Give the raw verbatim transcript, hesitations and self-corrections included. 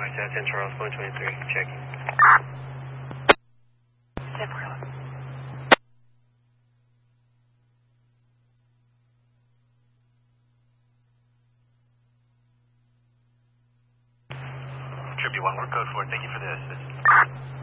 San Charles, one twenty-three, checking. Tribute one, we're code four. Thank you for the assist.